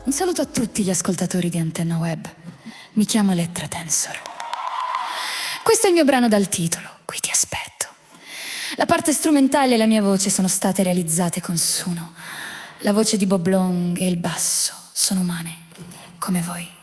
Un saluto a tutti gli ascoltatori di Antenna Web. Mi chiamo Elettra Tensor. Questo è il mio brano dal titolo, Qui ti aspetto. La parte strumentale e la mia voce sono state realizzate con Suno. La voce di Bob Long e il basso sono umane, come voi.